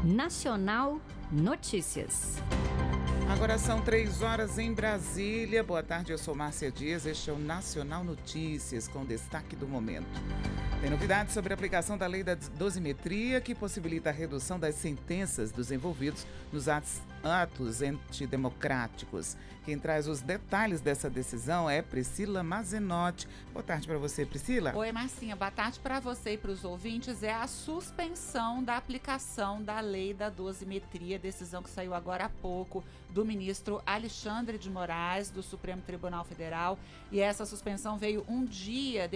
Nacional Notícias. Agora são 3h em Brasília. Boa tarde, eu sou Márcia Dias. Este é o Nacional Notícias, com destaque do momento. Tem novidades sobre a aplicação da lei da dosimetria, que possibilita a redução das sentenças dos envolvidos nos atos antidemocráticos. Quem traz os detalhes dessa decisão é Priscila Mazenotti. Boa tarde para você, Priscila. Oi, Marcinha. Boa tarde para você e para os ouvintes. É a suspensão da aplicação da lei da dosimetria, decisão que saiu agora há pouco do ministro Alexandre de Moraes, do Supremo Tribunal Federal. E essa suspensão veio um dia